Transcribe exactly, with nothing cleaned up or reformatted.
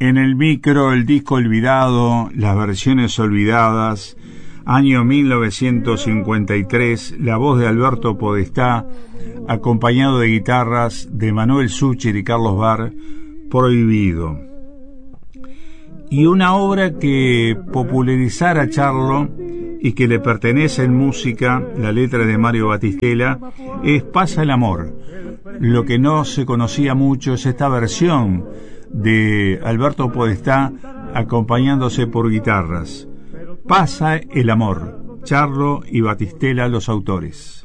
En el micro, el disco olvidado, las versiones olvidadas, año mil novecientos cincuenta y tres, la voz de Alberto Podestá, acompañado de guitarras de Manuel Sucher y Carlos Barr, Prohibido. Y una obra que popularizara Charlo y que le pertenece en música, la letra de Mario Batistela, es Pasa el amor. Lo que no se conocía mucho es esta versión de Alberto Podestá acompañándose por guitarras. Pasa el amor. Charlo y Batistela los autores.